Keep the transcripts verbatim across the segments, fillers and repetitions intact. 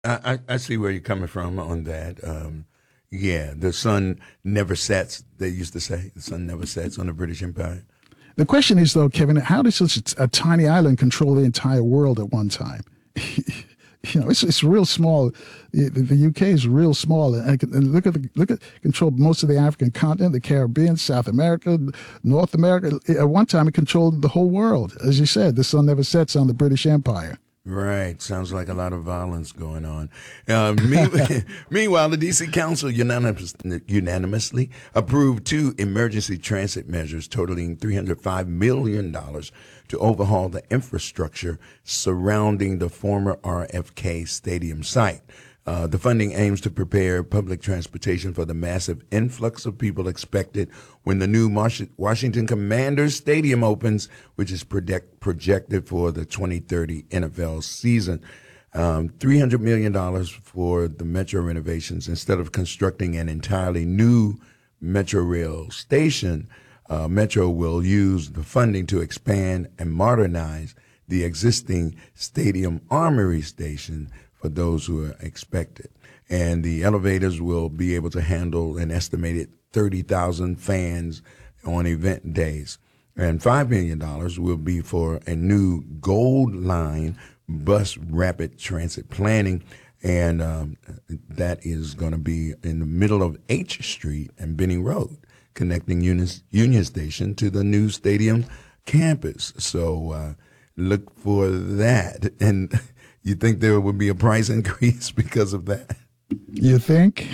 I, I, I see where you're coming from on that. Um, yeah, the sun never sets. They used to say the sun never sets on the British Empire. The question is, though, Kevin, how does such a, a tiny island control the entire world at one time? You know, it's it's real small. The, the U K is real small, and, and look at the look at control most of the African continent, the Caribbean, South America, North America. At one time, it controlled the whole world. As you said, the sun never sets on the British Empire. Right. Sounds like a lot of violence going on. Uh, me- meanwhile, the D C Council unanimous- unanimously approved two emergency transit measures totaling three hundred five million dollars to overhaul the infrastructure surrounding the former R F K Stadium site. Uh, the funding aims to prepare public transportation for the massive influx of people expected when the new Marsh- Washington Commanders Stadium opens, which is project- projected for the twenty thirty N F L season. Um, three hundred million dollars for the metro renovations. Instead of constructing an entirely new Metro Rail station, uh, Metro will use the funding to expand and modernize the existing Stadium Armory station for those who are expected. And the elevators will be able to handle an estimated thirty thousand fans on event days. And five million dollars will be for a new Gold Line bus rapid transit planning. And um, that is going to be in the middle of H Street and Benning Road, connecting Union, Union Station to the new stadium campus. So uh, look for that. And you think there would be a price increase because of that? You think?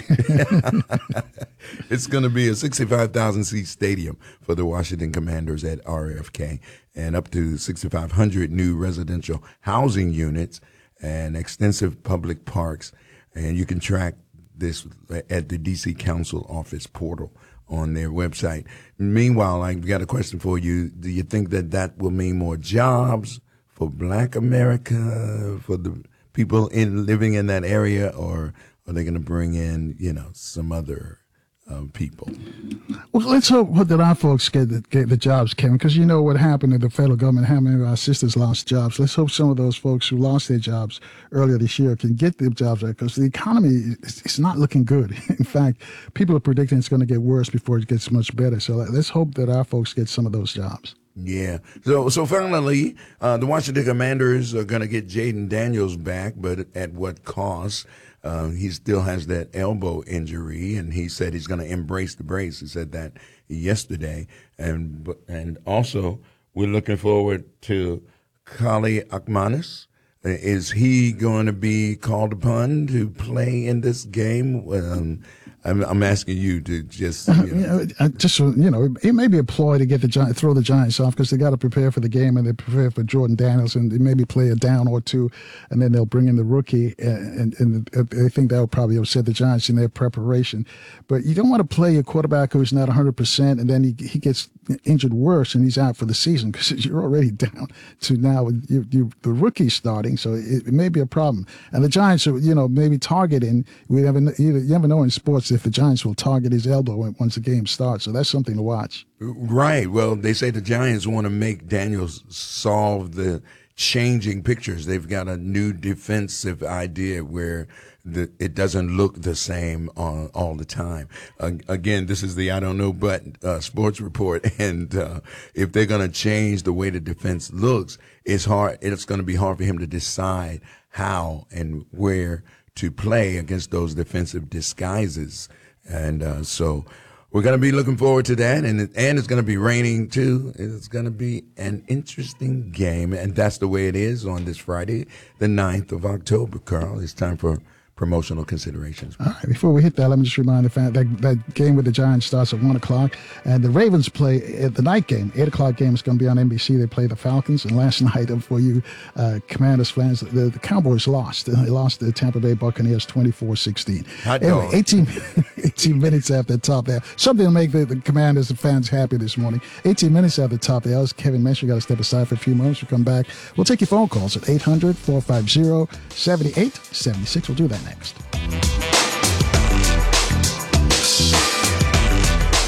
It's going to be a sixty-five thousand seat stadium for the Washington Commanders at R F K, and up to sixty-five hundred new residential housing units and extensive public parks. And you can track this at the D C Council office portal on their website. Meanwhile, I've got a question for you. Do you think that that will mean more jobs for Black America, for the people in living in that area, or are they going to bring in, you know, some other uh, people? Well, let's hope that our folks get the, get the jobs, Kevin, because you know what happened to the federal government, how many of our sisters lost jobs. Let's hope some of those folks who lost their jobs earlier this year can get their jobs back, because the economy is it's not looking good. In fact, people are predicting it's going to get worse before it gets much better. So let's hope that our folks get some of those jobs. Yeah. So, so finally, uh, the Washington Commanders are going to get Jaden Daniels back, but at what cost? Uh, he still has that elbow injury, and he said he's going to embrace the brace. He said that yesterday. And and also, we're looking forward to Kali Akmanis. Is he going to be called upon to play in this game? Um, I'm, I'm asking you to just, you know. Uh, just you know, it may be a ploy to get the Gi- throw the Giants off, because they got to prepare for the game, and they prepare for Jordan Daniels, and they maybe play a down or two, and then they'll bring in the rookie, and, and, and they think that will probably upset the Giants in their preparation. But you don't want to play a quarterback who's not one hundred percent, and then he he gets injured worse, and he's out for the season, because you're already down to now you, you, the rookie starting, so it, it may be a problem. And the Giants are, you know, maybe targeting. We never you never know in sports if the Giants will target his elbow once the game starts. So that's something to watch. Right. Well, they say the Giants want to make Daniels solve the changing pictures. They've got a new defensive idea where the, it doesn't look the same uh, all the time. Uh, again, this is the I don't know but uh, sports report, and uh, if they're going to change the way the defense looks, it's hard. It's going to be hard for him to decide how and where to play against those defensive disguises. And uh, so we're going to be looking forward to that. And, it, and it's going to be raining, too. It's going to be an interesting game. And that's the way it is on this Friday, the ninth of October, Carl. It's time for promotional considerations. All right, before we hit that, let me just remind the fan that that game with the Giants starts at one o'clock, and the Ravens play at the night game. eight o'clock game is going to be on N B C. They play the Falcons, and last night, for you uh, Commanders fans, the, the Cowboys lost. They lost the Tampa Bay Buccaneers twenty-four sixteen. Anyway, eighteen, eighteen minutes after the top there. Something to make the, the Commanders and fans happy this morning. eighteen minutes after the top there, as Kevin mentioned, we got to step aside for a few moments. We'll come back. We'll take your phone calls at eight hundred, four five zero, seven eight seven six. We'll do that next.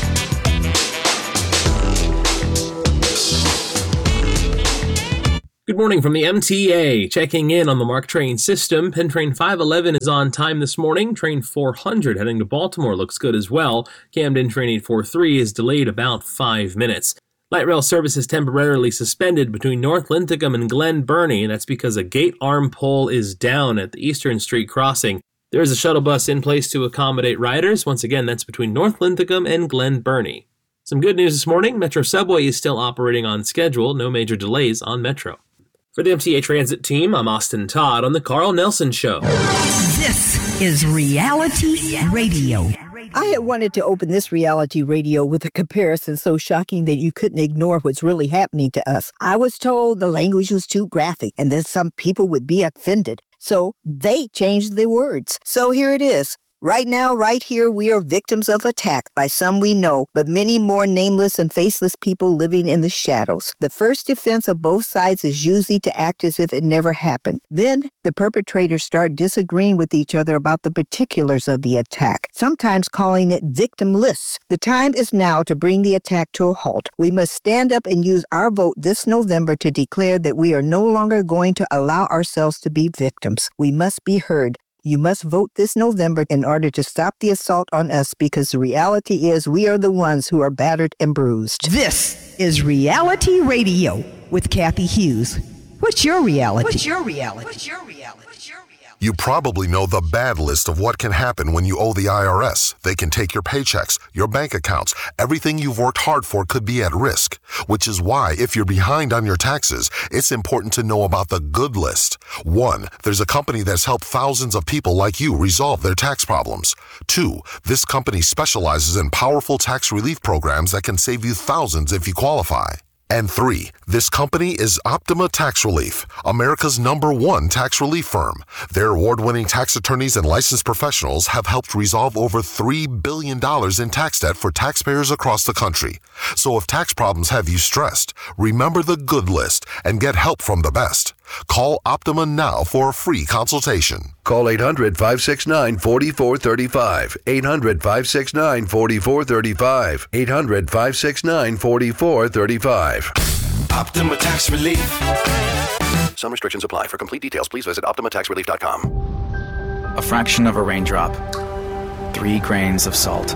Good morning from the M T A. Checking in on the MARC train system. Penn Train five eleven is on time this morning. Train four hundred heading to Baltimore looks good as well. Camden Train eight forty-three is delayed about five minutes. Light rail service is temporarily suspended between North Linthicum and Glen Burnie, and that's because a gate arm pole is down at the Eastern Street crossing. There is a shuttle bus in place to accommodate riders. Once again, that's between North Linthicum and Glen Burnie. Some good news this morning. Metro Subway is still operating on schedule. No major delays on Metro. For the M T A Transit team, I'm Austin Todd on The Carl Nelson Show. This is Reality Radio. I had wanted to open this reality radio with a comparison so shocking that you couldn't ignore what's really happening to us. I was told the language was too graphic and that some people would be offended. So they changed the words. So here it is. Right now, right here, we are victims of attack by some we know, but many more nameless and faceless people living in the shadows. The first defense of both sides is usually to act as if it never happened. Then the perpetrators start disagreeing with each other about the particulars of the attack, sometimes calling it victim lists. The time is now to bring the attack to a halt. We must stand up and use our vote this November to declare that we are no longer going to allow ourselves to be victims. We must be heard. You must vote this November in order to stop the assault on us, because the reality is we are the ones who are battered and bruised. This is Reality Radio with Kathy Hughes. What's your reality? What's your reality? What's your reality? What's your reality? You probably know the bad list of what can happen when you owe the I R S. They can take your paychecks, your bank accounts. Everything you've worked hard for could be at risk, which is why if you're behind on your taxes, it's important to know about the good list. One, there's a company that's helped thousands of people like you resolve their tax problems. Two, this company specializes in powerful tax relief programs that can save you thousands if you qualify. And three, this company is Optima Tax Relief, America's number one tax relief firm. Their award-winning tax attorneys and licensed professionals have helped resolve over three billion dollars in tax debt for taxpayers across the country. So if tax problems have you stressed, remember the good list and get help from the best. Call Optima now for a free consultation. Call eight hundred, five six nine, four four three five. eight hundred, five six nine, four four three five. eight hundred, five six nine, four four three five. Optima Tax Relief. Some restrictions apply. For complete details, please visit optima tax relief dot com. A fraction of a raindrop. Three grains of salt.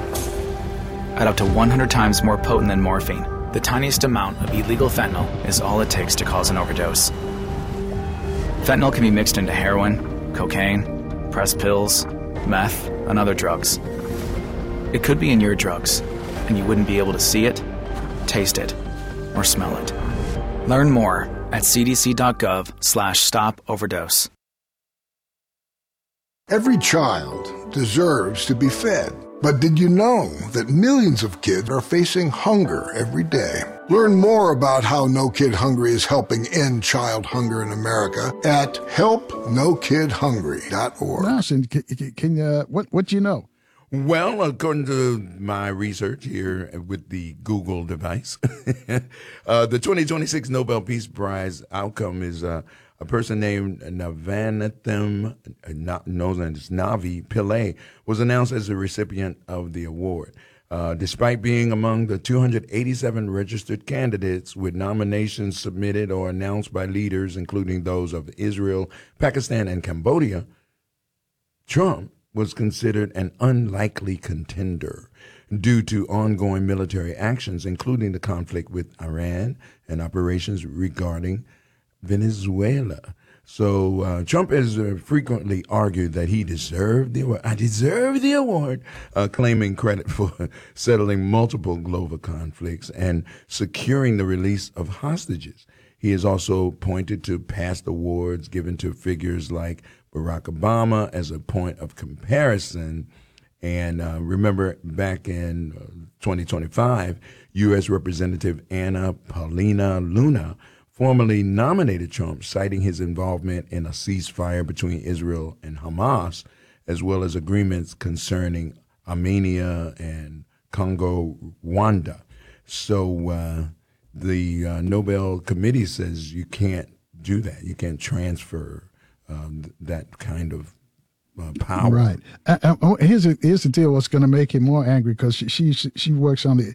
At up to one hundred times more potent than morphine, the tiniest amount of illegal fentanyl is all it takes to cause an overdose. Fentanyl can be mixed into heroin, cocaine, pressed pills, meth, and other drugs. It could be in your drugs, and you wouldn't be able to see it, taste it, or smell it. Learn more at cdc.gov slash stop overdose. Every child deserves to be fed. But did you know that millions of kids are facing hunger every day? Learn more about how No Kid Hungry is helping end child hunger in America at help no kid hungry dot org. Nelson, can, can uh, what what do you know? Well, according to my research here with the Google device, uh, the twenty twenty-six Nobel Peace Prize outcome is uh, a person named Navanathem, not known as Navi Pillay, was announced as the recipient of the award. Uh, despite being among the two hundred eighty-seven registered candidates with nominations submitted or announced by leaders, including those of Israel, Pakistan, and Cambodia, Trump was considered an unlikely contender due to ongoing military actions, including the conflict with Iran and operations regarding Venezuela. So uh, Trump has uh, frequently argued that he deserved the award. I deserve the award, uh, claiming credit for settling multiple global conflicts and securing the release of hostages. He has also pointed to past awards given to figures like Barack Obama as a point of comparison. And uh, remember, back in uh, twenty twenty-five, U S Representative Anna Paulina Luna formally nominated Trump, citing his involvement in a ceasefire between Israel and Hamas, as well as agreements concerning Armenia and Congo, Rwanda. So uh, the uh, Nobel Committee says you can't do that. You can't transfer um, that kind of uh, power. Right. Uh, uh, here's, a, here's the deal. What's going to make him more angry, because she, she she works on the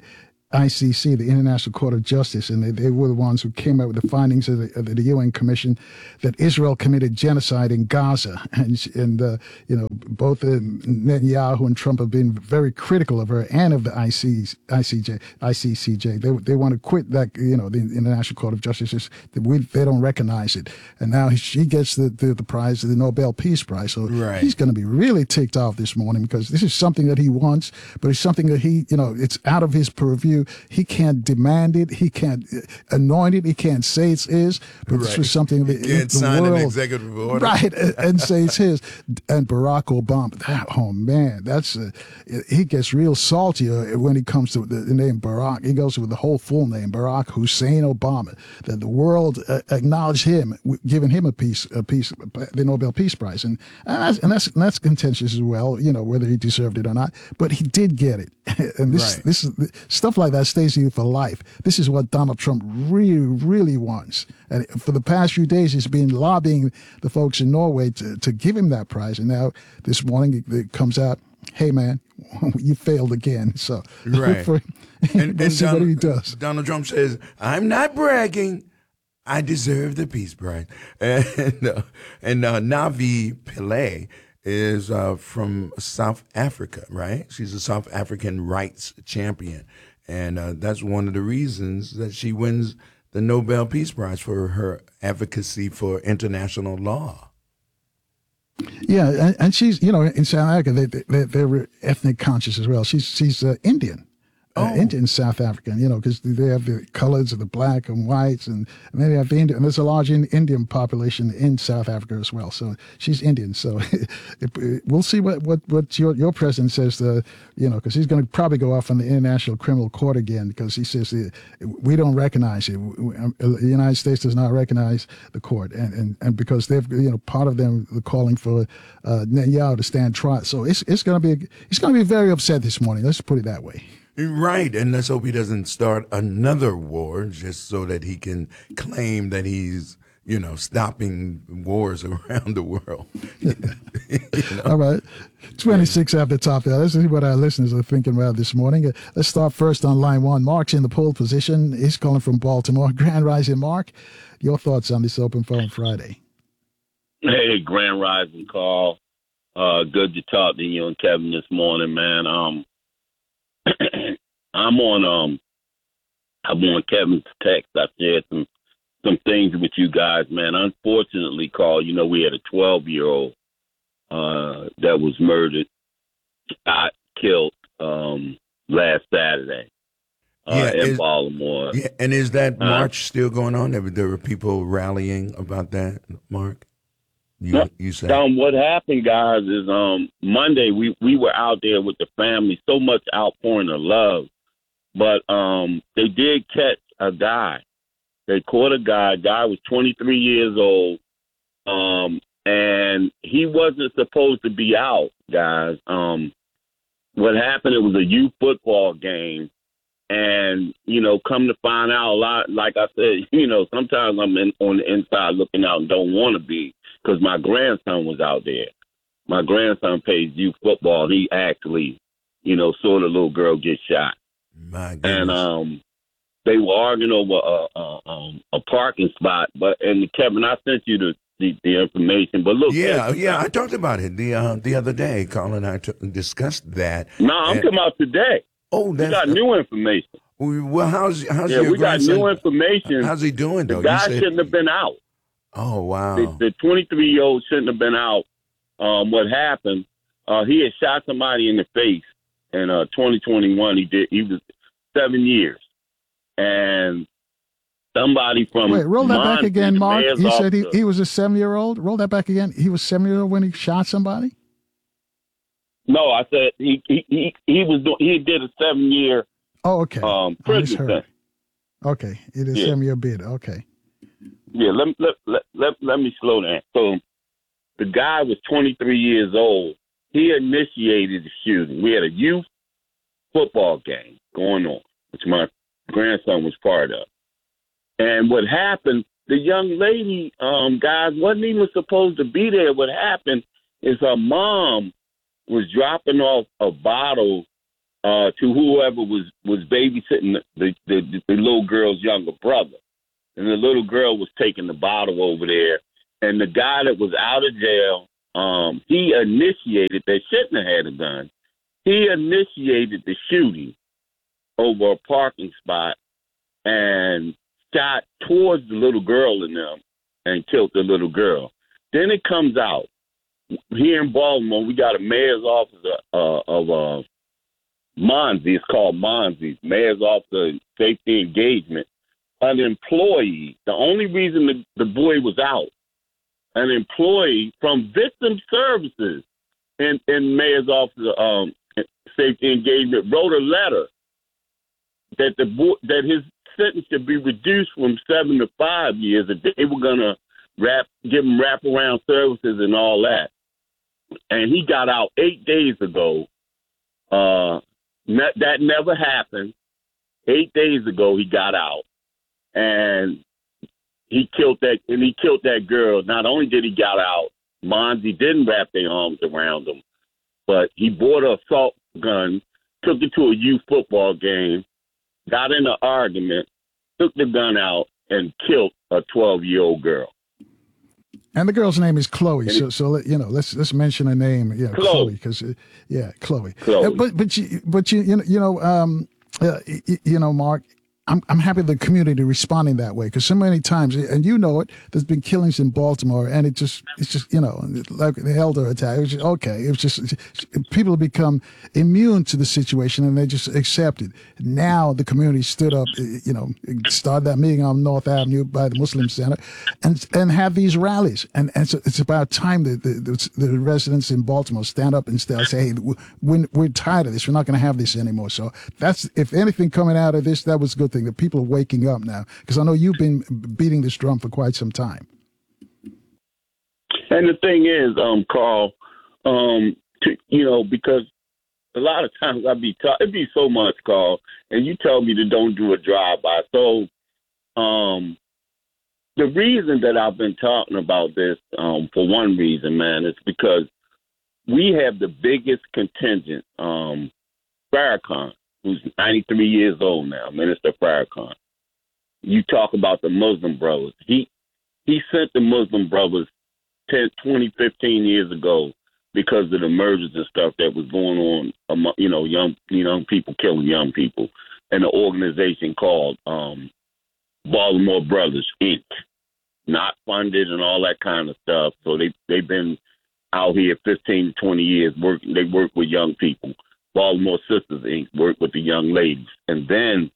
I C C, the International Court of Justice, and they, they were the ones who came up with the findings of the, of the U N Commission that Israel committed genocide in Gaza. And, and uh, you know, both uh, Netanyahu and Trump have been very critical of her and of the I C J, I C C J. They, they want to quit that, you know, the International Court of Justice. We, they don't recognize it. And now she gets the, the, the prize, the Nobel Peace Prize. So right. he's going to be really ticked off this morning because this is something that he wants, but it's something that he, you know, it's out of his purview. He can't demand it. He can't anoint it. He can't say it's his. But right. this was something that he can't the sign world, an executive order, right, and, and say it's his. And Barack Obama, that, oh man, that's uh, he gets real salty when he comes to the, the name Barack. He goes with the whole full name, Barack Hussein Obama. That the world uh, acknowledged him, giving him a peace, a peace, the Nobel Peace Prize, and and that's, and that's and that's contentious as well. You know whether he deserved it or not, but he did get it. And this right. this is stuff like that stays with you for life. This is what Donald Trump really, really wants. And for the past few days, he's been lobbying the folks in Norway to, to give him that prize. And now this morning it comes out, hey, man, you failed again. So right. for, and, and see Donald, what he does. Donald Trump says, I'm not bragging. I deserve the Peace Prize. And, uh, and uh, Navi Pillay is uh, from South Africa, right? She's a South African rights champion. And uh, that's one of the reasons that she wins the Nobel Peace Prize for her advocacy for international law. Yeah, and, and she's, you know, in South Africa, they, they, they're ethnic conscious as well. She's she's uh, Indian. Uh, oh. Indian South African, you know, because they have the colors of the black and whites, and, and then they have the Indian. And there's a large in, Indian population in South Africa as well. So she's Indian. So it, it, we'll see what what, what your, your president says, to, you know, because he's going to probably go off on the International Criminal Court again because he says the, we don't recognize it. We, the United States does not recognize the court, and, and, and because they've, you know, part of them are calling for uh, Netanyahu to stand trial. So it's it's going to be he's going to be very upset this morning. Let's put it that way. Right, and let's hope he doesn't start another war just so that he can claim that he's, you know, stopping wars around the world. You know? All right, twenty-six after top there. Let's see what our listeners are thinking about this morning. Let's start first on line one. Mark's in the pole position. He's calling from Baltimore. Grand Rising, Mark. Your thoughts on this open phone Friday? Hey, Grand Rising, Carl. Uh, good to talk to you and Kevin this morning, man. Um. I'm on um I'm on Kevin's text. I shared some some things with you guys, man. Unfortunately, Carl, you know, we had a twelve year old uh that was murdered, shot, killed um last Saturday uh yeah, in is, Baltimore. Yeah, and is that uh, march still going on? There, there were people rallying about that, Mark? You, no, you said um, what happened, guys, is um Monday we, we were out there with the family, so much outpouring of love. But um they did catch a guy. They caught a guy. Guy was twenty-three years old. Um and he wasn't supposed to be out, guys. Um what happened, it was a youth football game. And, you know, come to find out a lot, like I said, you know, sometimes I'm in, on the inside looking out and don't want to be. Because my grandson was out there. My grandson plays youth football. He actually, you know, saw the little girl get shot. My goodness. And um, they were arguing over a, a, um, a parking spot. But and Kevin, I sent you the, the, the information. But look, yeah, yeah, I talked about it the uh, the other day. Colin and I t- discussed that. No, I'm and, talking about today. Oh, that's we got uh, new information. Well, how's how's yeah, your we grandson? got new information. How's he doing though? The guy said, shouldn't have been out. Oh, wow. The twenty-three-year-old shouldn't have been out. Um, what happened, uh, he had shot somebody in the face in uh, twenty twenty-one. He did. He was seven years. And somebody from... Wait, roll that Mon- back again, Mark. You said he, officer, he was a seven-year-old? Roll that back again. He was seven-year-old when he shot somebody? No, I said he he, he, he was doing, he did a seven-year oh, okay. um, prison sentence. Okay, it is yeah. a seven-year bid. Okay. Yeah, let, let, let, let, let me slow down. So the guy was twenty-three years old. He initiated the shooting. We had a youth football game going on, which my grandson was part of. And what happened, the young lady, um, guys, wasn't even supposed to be there. What happened is her mom was dropping off a bottle uh, to whoever was, was babysitting the, the, the, the little girl's younger brother. And the little girl was taking the bottle over there. And the guy that was out of jail, um, he initiated, they shouldn't have had a gun. He initiated the shooting over a parking spot and shot towards the little girl in them and killed the little girl. Then it comes out, here in Baltimore, we got a mayor's office uh, of uh, Monzi. It's called Monzi, Mayor's Office of Safety Engagement. An employee, the only reason the, the boy was out, an employee from Victim Services in, in Mayor's Office of um, Safety Engagement wrote a letter that the boy, that his sentence should be reduced from seven to five years. That they were going to wrap, give him wraparound services and all that. And he got out eight days ago. Uh, ne- that never happened. Eight days ago, he got out. And he killed that, and he killed that girl. Not only did he get out, Monzi didn't wrap their arms around him, but he bought an assault gun, took it to a youth football game, got in an argument, took the gun out, and killed a twelve-year-old girl. And the girl's name is Chloe. So, so you know, let's let's mention her name. Yeah, Chloe, because yeah, Chloe. Chloe. Uh, but but you but you you know you know um uh, you, you know Mark. I'm I'm happy the community responding that way, because so many times, and you know it, there's been killings in Baltimore, and it just it's just you know like the Elder attack. It was just, okay, it was just people have become immune to the situation and they just accept it. Now the community stood up, you know, started that meeting on North Avenue by the Muslim Center, and and have these rallies, and and so it's about time that the, the the residents in Baltimore stand up and say, hey, we're, we're tired of this. We're not going to have this anymore. So that's, if anything coming out of this, that was a good thing. That people are waking up now, because I know you've been beating this drum for quite some time. And the thing is, um, Carl, um, to, you know, because a lot of times I be ta- it be so much, Carl, and you tell me to don't do a drive-by. So, um, the reason that I've been talking about this, um, for one reason, man, is because we have the biggest contingent, um, Farrakhan, who's ninety-three years old now, Minister Farrakhan. You talk about the Muslim Brothers. He he sent the Muslim Brothers ten, twenty, fifteen years ago because of the murders and stuff that was going on, among, you know, young young people killing young people, and an organization called um, Baltimore Brothers, Incorporated, not funded and all that kind of stuff. So they, they've been out here fifteen to twenty years working. They work with young people. Baltimore Sisters, Incorporated work with the young ladies. And then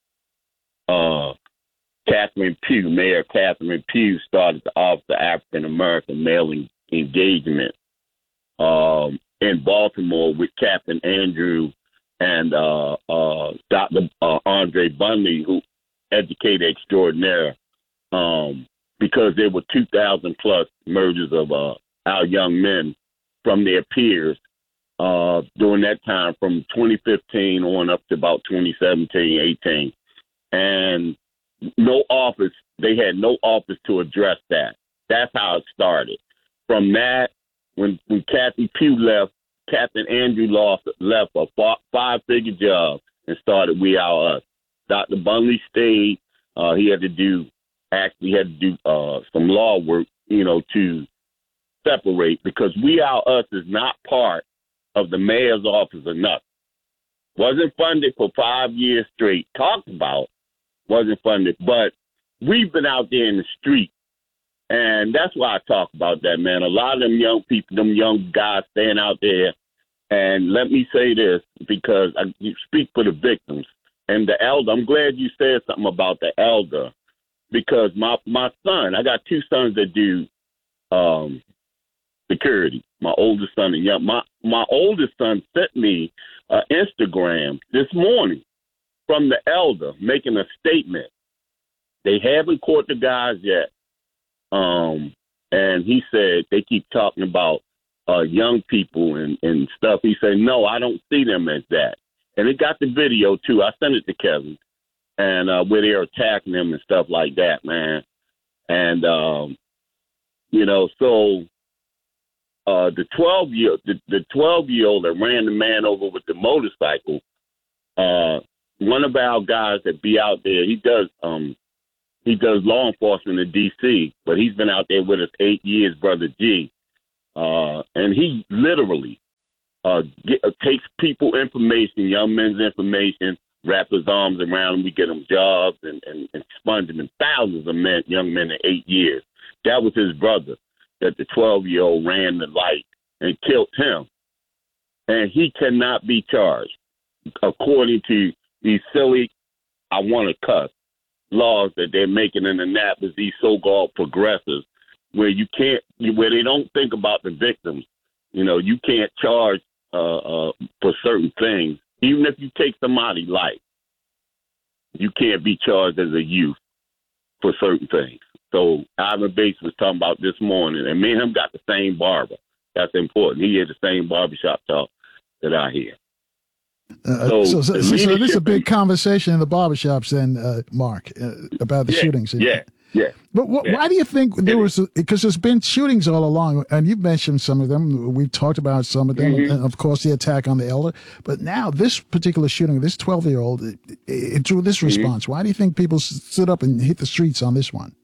uh, Catherine Pugh, Mayor Catherine Pugh, started the Office of African American Male Engagement um, in Baltimore with Captain Andrew and uh, uh, Doctor Uh, Andre Bundy, who educated extraordinaire, um, because there were two thousand plus murders of uh, our young men from their peers uh, during that time, from twenty fifteen on up to about twenty seventeen, eighteen. And no office, they had no office to address that. That's how it started. From that, when, when Kathy Pugh left, Captain Andrew lost, left a five-figure job and started We Are Us. Doctor Bunley stayed. Uh, he had to do, actually had to do uh, some law work, you know, to separate, because We Are Us is not part of the mayor's office or nothing. Wasn't funded for five years straight. Talked about, wasn't funded. But we've been out there in the street, and that's why I talk about that, man. A lot of them young people, them young guys staying out there. And let me say this, because I speak for the victims and the elder. I'm glad you said something about the elder, because my, my son, I got two sons that do um, security, my oldest son and young. My, my oldest son sent me an Instagram this morning from the elder making a statement. They haven't caught the guys yet. Um, and he said they keep talking about uh, young people and, and stuff. He said, no, I don't see them as that. And it got the video, too. I sent it to Kevin, and uh, where they're attacking them and stuff like that, man. And, um, you know, so uh, the twelve-year, the, the twelve-year-old that ran the man over with the motorcycle uh, one of our guys that be out there, he does um, he does law enforcement in D C, but he's been out there with us eight years, Brother G. Uh, and he literally uh, get, uh, takes people information, young men's information, wrap his arms around them. We get them jobs and, and, and sponge them in thousands of men, young men in eight years. That was his brother that the twelve-year-old ran the light and killed him. And he cannot be charged according to these silly, I want to cuss, laws that they're making in Annapolis, these so-called progressives, where you can't, where they don't think about the victims. You know, you can't charge uh, uh, for certain things. Even if you take somebody's life, you can't be charged as a youth for certain things. So Ivan Bates was talking about this morning, and me and him got the same barber. That's important. He had the same barbershop talk that I hear. Uh, so, so, so, so this is a big conversation in the barbershops then, uh, Mark, uh, about the yeah, shootings. Yeah, yeah. But what, yeah. why do you think there was, because there's been shootings all along, and you've mentioned some of them, we've talked about some of them, mm-hmm. and of course the attack on the elder, but now this particular shooting, this twelve-year-old, it, it drew this mm-hmm. response. Why do you think people stood up and hit the streets on this one?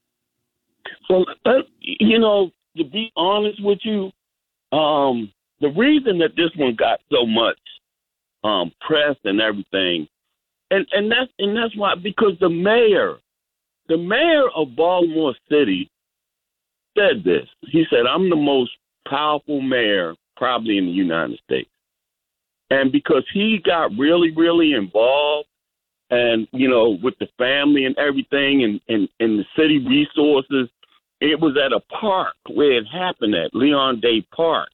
Well, uh, you know, to be honest with you, um, the reason that this one got so much um, press and everything, and, and that's and that's why, because the mayor, the mayor of Baltimore City said this. He said, "I'm the most powerful mayor probably in the United States," and because he got really, really involved, and you know, with the family and everything, and and, and the city resources. It was at a park where it happened at, Leon Day Park.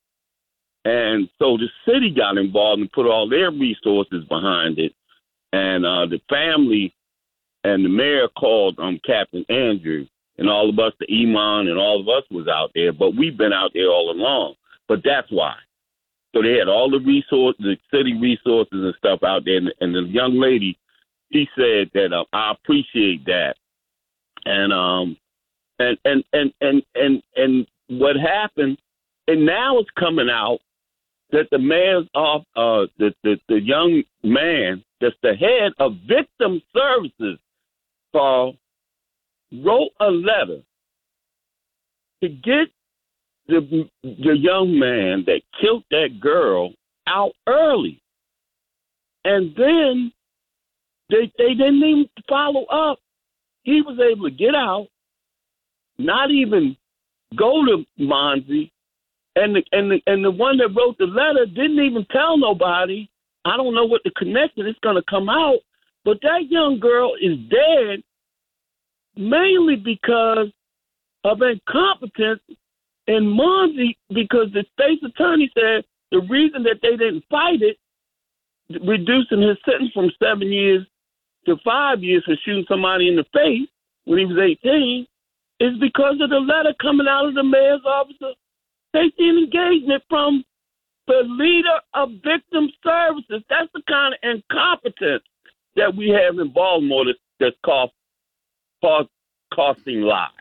And so the city got involved and put all their resources behind it. And uh, the family and the mayor called um, Captain Andrew, and all of us, the Iman, and all of us was out there. But we've been out there all along. But that's why. So they had all the resources, the city resources and stuff out there. And, and the young lady, she said that uh, I appreciate that. And, um, And and, and and and and what happened, and now it's coming out that the mayor's off, uh, the, the the young man that's the head of victim services, Paul, wrote a letter to get the the young man that killed that girl out early, and then they they didn't even follow up. He was able to get out. Not even go to Monzi, and the, and the and the one that wrote the letter didn't even tell nobody. I don't know what the connection is going to come out, but that young girl is dead mainly because of incompetence in Monzi, because the state's attorney said the reason that they didn't fight it, reducing his sentence from seven years to five years for shooting somebody in the face when he was eighteen, is because of the letter coming out of the mayor's office of safety and engagement from the leader of victim services. That's the kind of incompetence that we have in Baltimore that's, that's cost, cost, costing lives.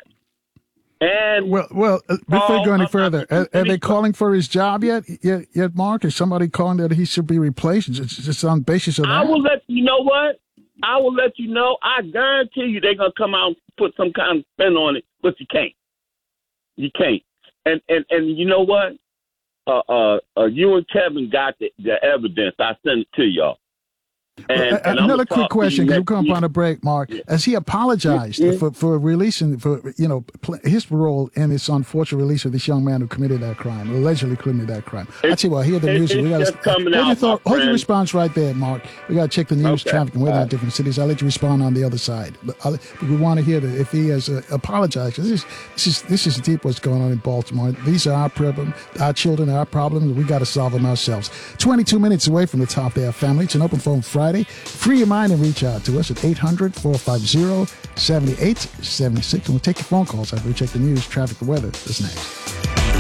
And well, well, uh, before you go any further, are, are they calling for his job yet? Yet, yet, Mark? Is somebody calling that he should be replaced? It's just on basis of that. I will let you know what. I will let you know. I guarantee you they're gonna come out and put some kind of spin on it, but you can't. You can't. And and, and you know what? Uh, uh, uh, you and Kevin got the, the evidence. I sent it to y'all. And, uh, and another quick question, because we're coming week. up on a break, Mark. Yeah. Has he apologized mm-hmm. for, for releasing, for you know, pl- his role in this unfortunate release of this young man who committed that crime, allegedly committed that crime? I tell you what, hear the it, music. We got to hold your out, thought, hold your response right there, Mark. We got to check the news, okay. traffic, and weather All in right. different cities. I'll let you respond on the other side. But, I'll, but we want to hear that if he has uh, apologized. This is this is this is deep what's going on in Baltimore. These are our problem, our children, our problems. We got to solve them ourselves. Twenty-two minutes away from the top there, family. It's an open phone Friday. Free your mind and reach out to us at eight hundred, four five zero, seven eight seven six. And we'll take your phone calls after we check the news, traffic, and weather. That's next.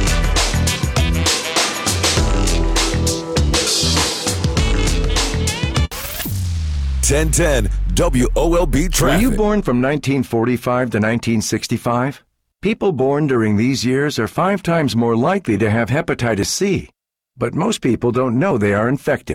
ten ten W O L B traffic. Were you born from nineteen forty-five to nineteen sixty-five? People born during these years are five times more likely to have hepatitis C. But most people don't know they are infected.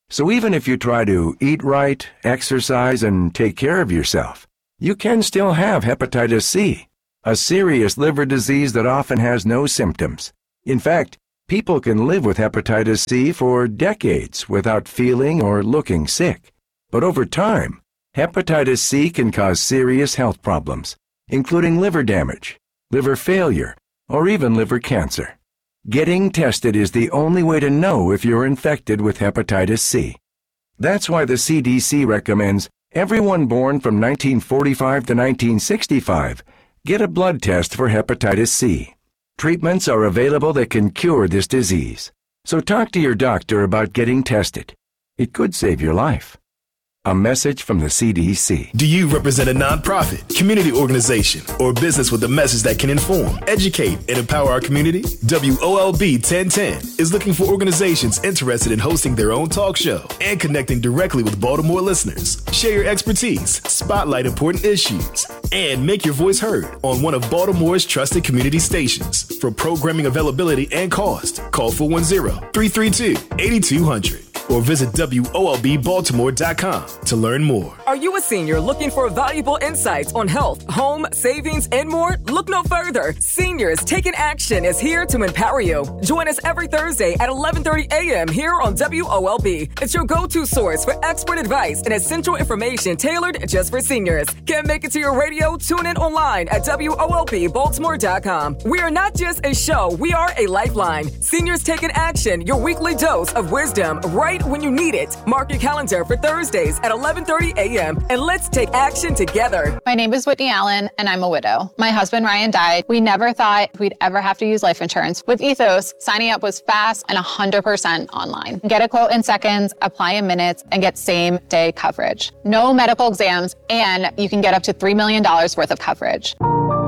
So even if you try to eat right, exercise, and take care of yourself, you can still have hepatitis C, a serious liver disease that often has no symptoms. In fact, people can live with hepatitis C for decades without feeling or looking sick. But over time, hepatitis C can cause serious health problems, including liver damage, liver failure, or even liver cancer. Getting tested is the only way to know if you're infected with hepatitis C. That's why the C D C recommends everyone born from nineteen forty-five to nineteen sixty-five get a blood test for hepatitis C. Treatments are available that can cure this disease. So talk to your doctor about getting tested. It could save your life. A message from the C D C. Do you represent a nonprofit, community organization, or business with a message that can inform, educate, and empower our community? W O L B ten ten is looking for organizations interested in hosting their own talk show and connecting directly with Baltimore listeners. Share your expertise, spotlight important issues, and make your voice heard on one of Baltimore's trusted community stations. For programming availability and cost, call four one zero, three three two, eight two zero zero or visit W O L B Baltimore dot com to learn more. Are you a senior looking for valuable insights on health, home, savings, and more? Look no further. Seniors Taking Action is here to empower you. Join us every Thursday at eleven thirty a.m. here on W O L B. It's your go-to source for expert advice and essential information tailored just for seniors. Can't make it to your radio? Tune in online at W O L B Baltimore dot com. We are not just a show, we are a lifeline. Seniors Taking Action, your weekly dose of wisdom right when you need it. Mark your calendar for Thursdays at eleven thirty a.m. and let's take action together. My name is Whitney Allen and I'm a widow. My husband Ryan died. We never thought we'd ever have to use life insurance. With Ethos, signing up was fast and one hundred percent online. Get a quote in seconds, apply in minutes, and get same day coverage. No medical exams, and you can get up to three million dollars worth of coverage.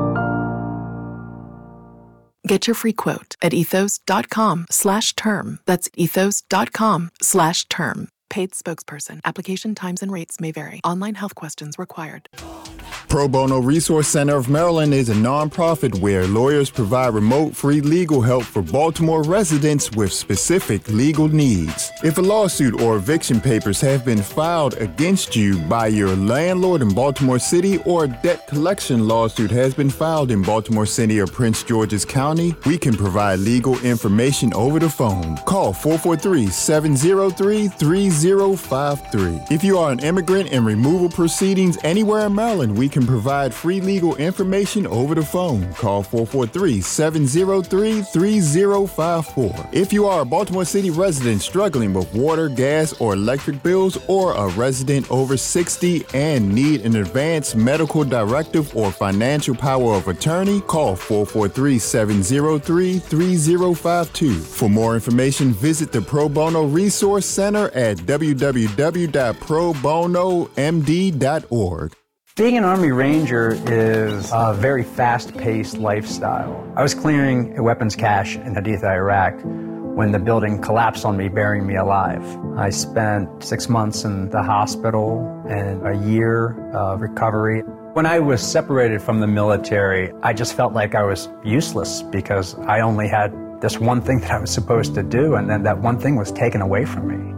Get your free quote at ethos.com slash term. That's ethos.com slash term. Paid spokesperson. Application times and rates may vary. Online health questions required. Pro Bono Resource Center of Maryland is a nonprofit where lawyers provide remote free legal help for Baltimore residents with specific legal needs. If a lawsuit or eviction papers have been filed against you by your landlord in Baltimore City or a debt collection lawsuit has been filed in Baltimore City or Prince George's County, we can provide legal information over the phone. Call four four three, seven zero three, three zero five three. If you are an immigrant in removal proceedings anywhere in Maryland, we can provide free legal information over the phone. Call four four three, seven zero three, three zero five four. If you are a Baltimore City resident struggling with water, gas, or electric bills, or a resident over sixty and need an advance medical directive or financial power of attorney, call four four three, seven zero three, three zero five two. For more information, visit the Pro Bono Resource Center at w w w dot pro bono m d dot org. Being an Army Ranger is a very fast-paced lifestyle. I was clearing a weapons cache in Haditha, Iraq, when the building collapsed on me, burying me alive. I spent six months in the hospital and a year of recovery. When I was separated from the military, I just felt like I was useless because I only had this one thing that I was supposed to do, and then that one thing was taken away from me.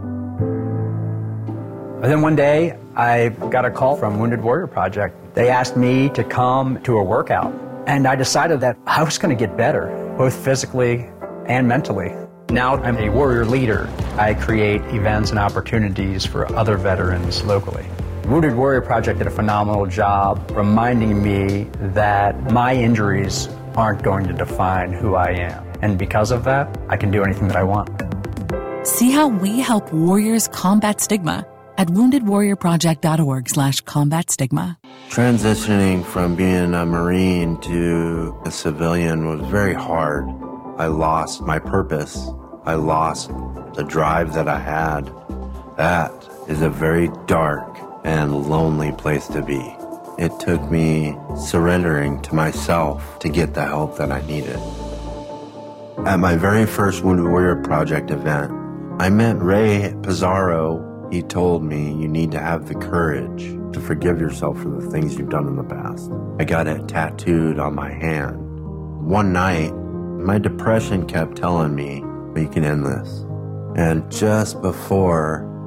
And then one day, I got a call from Wounded Warrior Project. They asked me to come to a workout, and I decided that I was going to get better, both physically and mentally. Now I'm a warrior leader. I create events and opportunities for other veterans locally. Wounded Warrior Project did a phenomenal job reminding me that my injuries aren't going to define who I am. And because of that, I can do anything that I want. See how we help warriors combat stigma at wounded warrior project dot org slash combat stigma. Transitioning from being a Marine to a civilian was very hard. I lost my purpose. I lost the drive that I had. That is a very dark and lonely place to be. It took me surrendering to myself to get the help that I needed. At my very first Wounded Warrior Project event, I met Ray Pizarro. He told me you need to have the courage to forgive yourself for the things you've done in the past. I got it tattooed on my hand. One night, my depression kept telling me, you can end this. And just before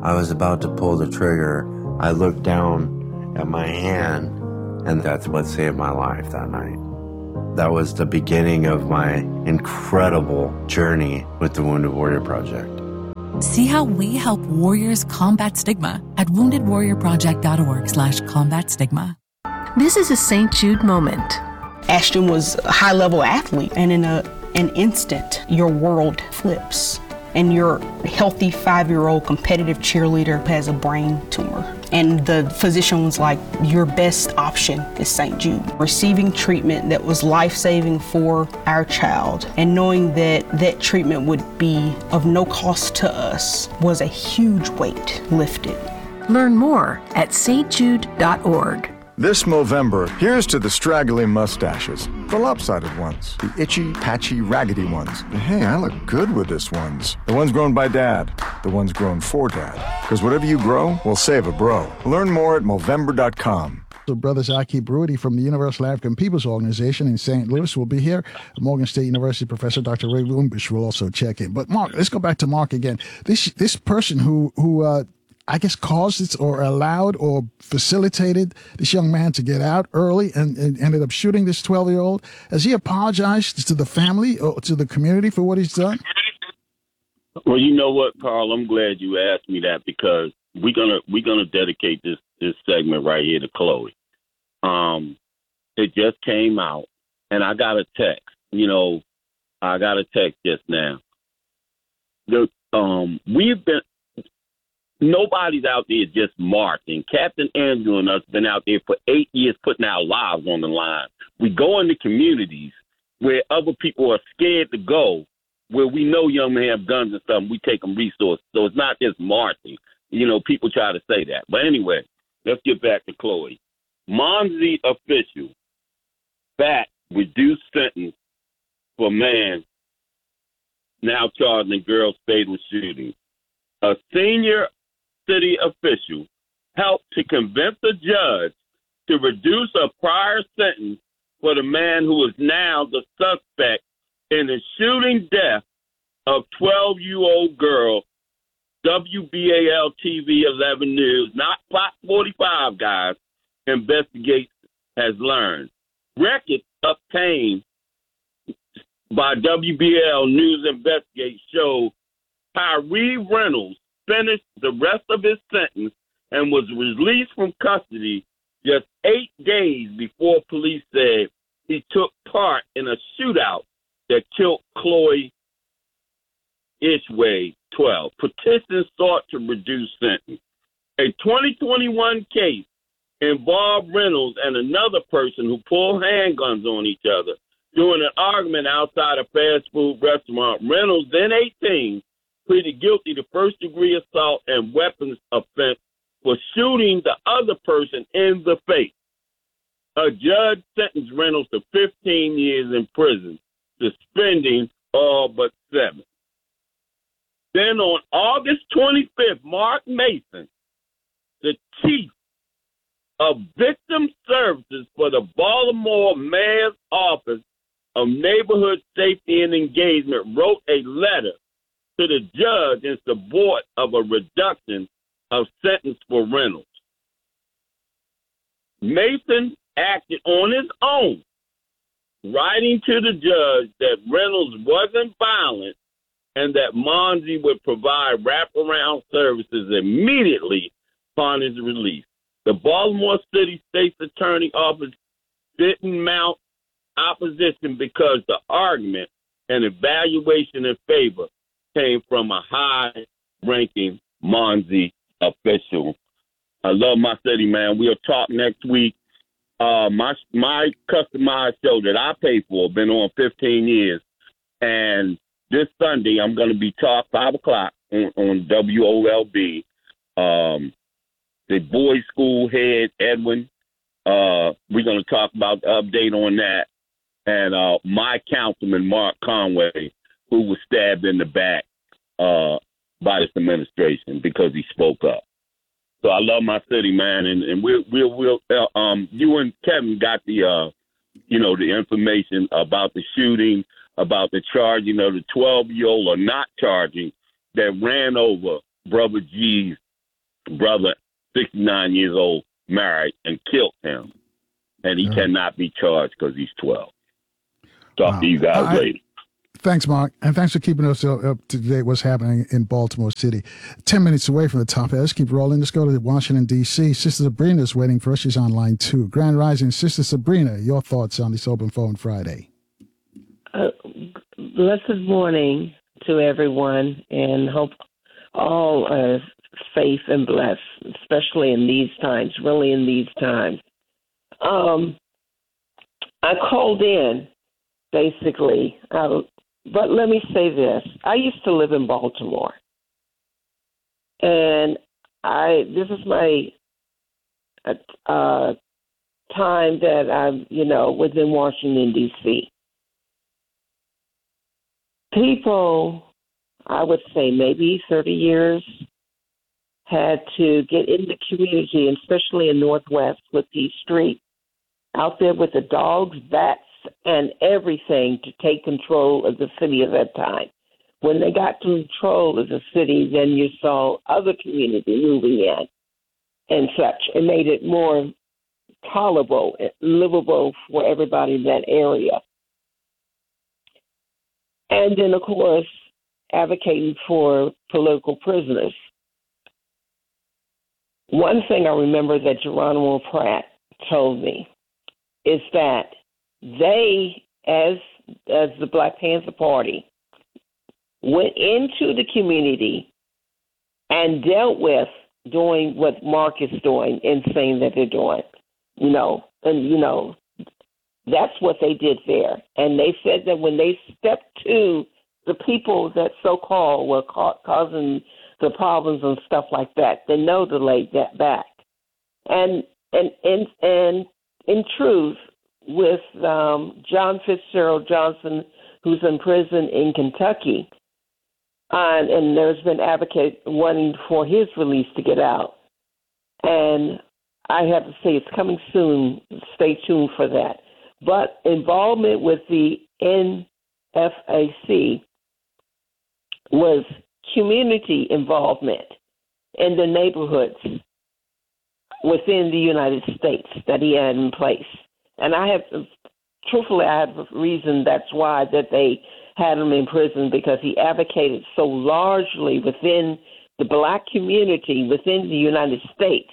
I was about to pull the trigger. I looked down at my hand, and that's what saved my life that night. That was the beginning of my incredible journey with the Wounded Warrior Project. See how we help warriors combat stigma at woundedwarriorproject.org slash combat stigma. This is a Saint Jude moment. Ashton was a high-level athlete, and in a, an instant, your world flips. And your healthy five-year-old competitive cheerleader has a brain tumor. And the physician was like, your best option is Saint Jude. Receiving treatment that was life-saving for our child and knowing that that treatment would be of no cost to us was a huge weight lifted. Learn more at s t jude dot org. This Movember, here's to the straggly mustaches, the lopsided ones, the itchy, patchy, raggedy ones. Hey, I look good with this ones. The ones grown by Dad, the ones grown for Dad. Because whatever you grow will save a bro. Learn more at Movember dot com. So Brother Zaki Brody from the Universal African Peoples Organization in Saint Louis will be here. Morgan State University professor Doctor Ray Wimbish will also check in. But Mark, let's go back to Mark again. This this person who who uh, I guess caused it or allowed or facilitated this young man to get out early and, and ended up shooting this twelve-year-old. Has he apologized to the family or to the community for what he's done? Well, you know what, Carl? I'm glad you asked me that because we're gonna we're gonna dedicate this this segment right here to Chloe. Um, it just came out, and I got a text. You know, I got a text just now. The um, we've been. Nobody's out there just marching. Captain Andrew and us been out there for eight years putting our lives on the line. We go into communities where other people are scared to go, where we know young men have guns and stuff, and we take them resources. So it's not just marching. You know, people try to say that. But anyway, let's get back to Chloe. Monzi official, back, reduced sentence for man now charged in girl's fatal shooting. A senior city official helped to convince a judge to reduce a prior sentence for the man who is now the suspect in the shooting death of twelve-year-old girl. W B A L T V eleven News, not Fox forty-five, guys, investigates has learned. Records obtained by W B A L News Investigate show Tyree Reynolds finished the rest of his sentence and was released from custody just eight days before police said he took part in a shootout that killed Chloe Ishway, twelve. Petitions sought to reduce sentence. A twenty twenty-one case involved Reynolds and another person who pulled handguns on each other during an argument outside a fast food restaurant. Reynolds, then eighteen, pleaded guilty to first-degree assault and weapons offense for shooting the other person in the face. A judge sentenced Reynolds to fifteen years in prison, suspending all but seven. Then on August twenty-fifth, Mark Mason, the chief of victim services for the Baltimore Mayor's Office of Neighborhood Safety and Engagement, wrote a letter to the judge in support of a reduction of sentence for Reynolds. Mason acted on his own, writing to the judge that Reynolds wasn't violent and that Monzi would provide wraparound services immediately upon his release. The Baltimore City State's Attorney Office didn't mount opposition because the argument and evaluation in favor came from a high-ranking Monzi official. I love my city, man. We'll talk next week. Uh, my my customized show that I pay for, been on fifteen years, and this Sunday I'm going to be talk five o'clock on, on W O L B. Um, the boys' school head Edwin. Uh, we're going to talk about the update on that, and uh, my councilman Mark Conway, who was stabbed in the back uh, by this administration because he spoke up. So I love my city, man, and, and we'll we'll we'll uh, um you and Kevin got the uh you know the information about the shooting, about the charging of the twelve year old or not charging that ran over Brother G's brother, sixty-nine years old, married and killed him. And he cannot be charged because he's twelve. Talk Wow. to you guys I- later. Thanks, Mark, and thanks for keeping us up up to date what's happening in Baltimore City. Ten minutes away from the top. Let's keep rolling. Let's go to Washington, D C Sister Sabrina is waiting for us. She's on line two. Grand Rising, Sister Sabrina, your thoughts on this Open Phone Friday? Uh, blessed morning to everyone, and hope all are safe and blessed, especially in these times, really in these times. Um, I called in, basically, uh, but let me say this. I used to live in Baltimore, and I this is my uh, time that I, you know, was in Washington, D C People, I would say maybe thirty years, had to get in the community, especially in Northwest with these streets, out there with the dogs, bats, and everything to take control of the city at that time. When they got control of the city, then you saw other community moving in and such. It made it more tolerable, livable for everybody in that area. And then, of course, advocating for political prisoners. One thing I remember that Geronimo Pratt told me is that they, as as the Black Panther Party, went into the community and dealt with doing what Mark is doing and saying that they're doing, you know, and, you know, that's what they did there. And they said that when they stepped to the people that so-called were ca- causing the problems and stuff like that, they know to lay that back. And, and, and, and in truth, with um, John Fitzgerald Johnson, who's in prison in Kentucky, uh, and there's been advocate wanting for his release to get out. And I have to say it's coming soon. Stay tuned for that. But involvement with the N F A C was community involvement in the neighborhoods within the United States that he had in place. And I have, truthfully, I have a reason that's why that they had him in prison, because he advocated so largely within the black community within the United States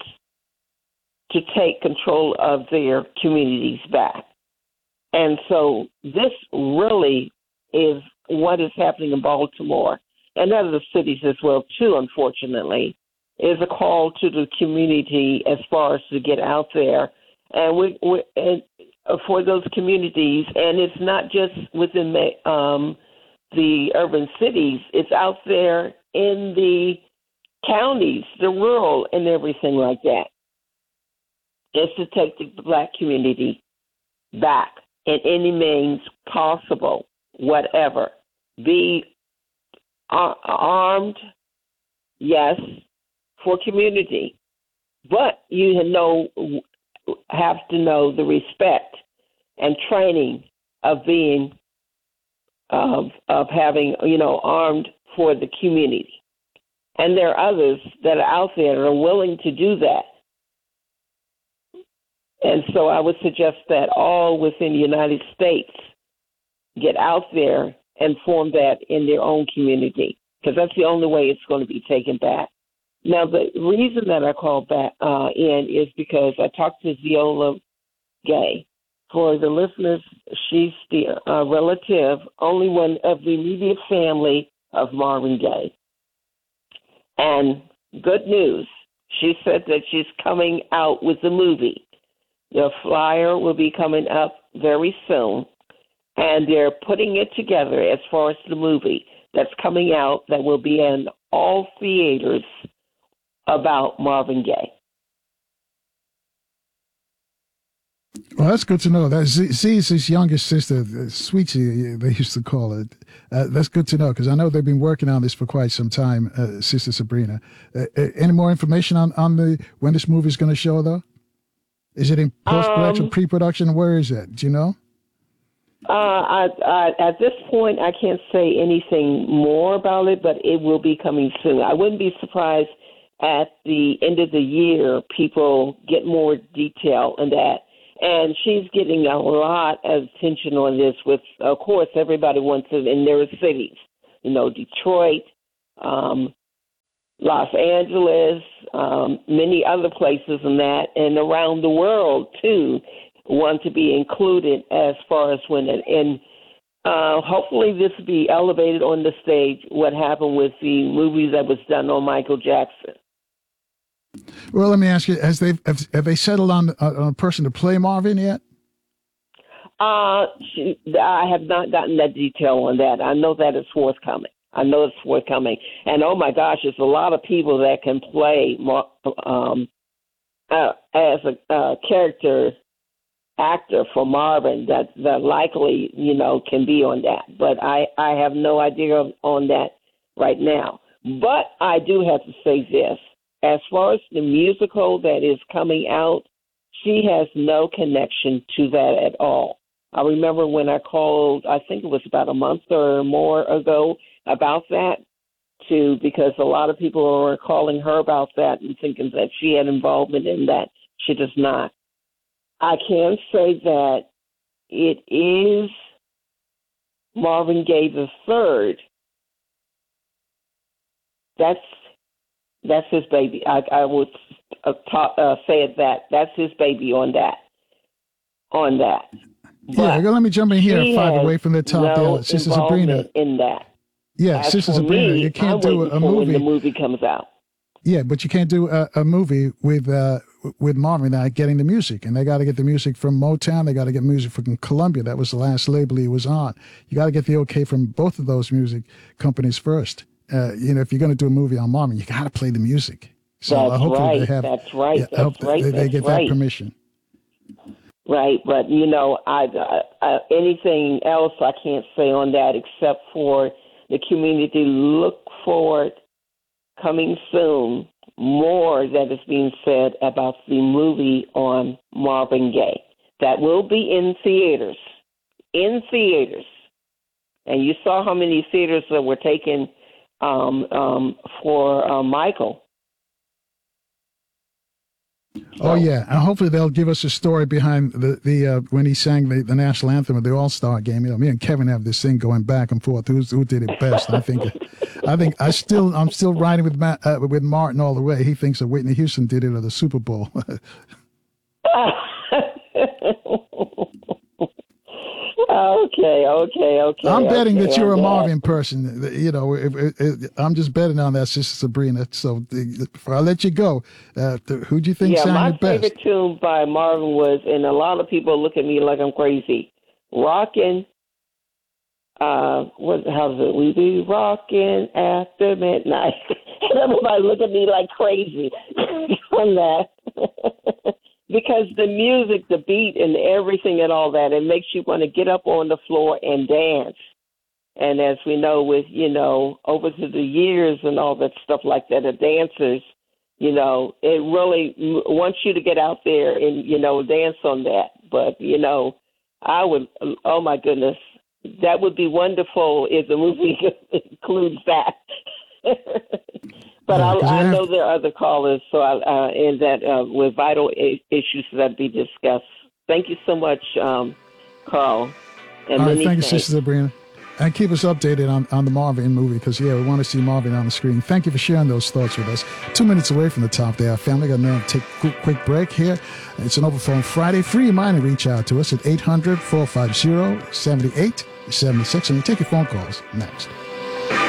to take control of their communities back. And so this really is what is happening in Baltimore and other cities as well, too, unfortunately, is a call to the community as far as to get out there. And we, we and for those communities, and it's not just within the, um, the urban cities, it's out there in the counties, the rural and everything like that. It's to take the black community back in any means possible, whatever. Be ar- armed, yes, for community, but you know have to know the respect and training of being of of having you know armed for the community. And there are others that are out there that are willing to do that. And so I would suggest that all within the United States get out there and form that in their own community, because that's the only way it's going to be taken back. Now, the reason that I called back uh, in is because I talked to Viola Gay. For the listeners, she's the uh, relative, only one of the immediate family of Marvin Gaye. And good news, she said that she's coming out with the movie. The flyer will be coming up very soon, and they're putting it together as far as the movie that's coming out that will be in all theaters about Marvin Gaye. Well, that's good to know. That Z, Z is his youngest sister, Sweetie, they used to call it. Uh, that's good to know, because I know they've been working on this for quite some time, uh, Sister Sabrina. Uh, uh, any more information on, on the when this movie is going to show, though? Is it in post-production, Um, pre-production? Where is it? Do you know? Uh, I, I, at this point, I can't say anything more about it, but it will be coming soon. I wouldn't be surprised at the end of the year, people get more detail in that. And she's getting a lot of attention on this with, of course, everybody wants it in their cities. You know, Detroit, um, Los Angeles, um, many other places in that, and around the world, too, want to be included as far as when it, and uh, hopefully this will be elevated on the stage, what happened with the movies that was done on Michael Jackson. Well, let me ask you: Has they have, have they settled on, uh, on a person to play Marvin yet? Uh, she, I have not gotten that detail on that. I know that it's forthcoming. I know it's forthcoming, and oh my gosh, there's a lot of people that can play um, uh, as a uh, character actor for Marvin that that likely you know can be on that. But I I have no idea on that right now. But I do have to say this. As far as the musical that is coming out, she has no connection to that at all. I remember when I called, I think it was about a month or more ago about that, too, because a lot of people were calling her about that and thinking that she had involvement in that. She does not. I can say that it is Marvin Gaye the third. That's That's his baby. I, I would uh, talk, uh, say it that. That's his baby on that. On that. But yeah, let me jump in here she five has away from the top no there. Sister Sabrina. involvement in that. Yeah, As Sister for Sabrina, me, you can't I'm do waiting a for movie. when the movie comes out. Yeah, but you can't do a, a movie with uh, with Marvin without getting the music, and they got to get the music from Motown. They got to get music from Columbia. That was the last label he was on. You got to get the okay from both of those music companies first. Uh, you know, if you're going to do a movie on Marvin, you got to play the music. So That's uh, hopefully right. they have. That's right. Yeah, I That's hope right. They, they That's get right. that permission. Right, but you know, I, I, I anything else I can't say on that except for the community look forward coming soon. More that is being said about the movie on Marvin Gaye that will be in theaters, in theaters, and you saw how many theaters that were taken um, um, for uh, Michael. Oh yeah, and hopefully they'll give us a story behind the the uh, when he sang the, the national anthem of the All Star game. You know, me and Kevin have this thing going back and forth. Who's, who did it best? And I think, I think I still I'm still riding with Matt, uh, with Martin all the way. He thinks that Whitney Houston did it at the Super Bowl. Okay, okay, okay. I'm betting okay, that you're okay. a Marvin person. You know, if, if, if, I'm just betting on that, Sister Sabrina. So before I let you go, uh, who do you think Yeah, sang my it best? favorite tune by Marvin was, and a lot of people look at me like I'm crazy, rockin'. Uh, what? How's it? We be rocking after midnight. And everybody look at me like crazy on that. Because the music, the beat, and everything and all that, it makes you want to get up on the floor and dance. And as we know, with, you know, over to the years and all that stuff like that, the dancers, you know, it really wants you to get out there and, you know, dance on that. But, you know, I would, oh my goodness, that would be wonderful if the movie includes that. But Yeah, 'cause I, I you know have- there are other callers, so I, uh, and that uh, with vital I- issues that be discussed. Thank you so much, um, Carl. And All right, many thank you, thanks. Sister Sabrina. And keep us updated on, on the Marvin movie because, yeah, we want to see Marvin on the screen. Thank you for sharing those thoughts with us. Two minutes away from the top there, family. Got to take a quick, quick break here. It's an Overphone Friday. Free reminder, reach out to us at eight hundred, four five zero, seven eight seven six, and we'll take your phone calls next.